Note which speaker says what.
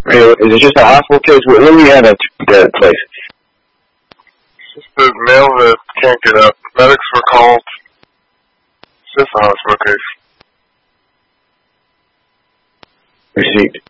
Speaker 1: Is it just a hospital case? Let me add a two-bed place.
Speaker 2: It's just the male that can't get up. Medics were called. It's just a hospital case.
Speaker 1: Received.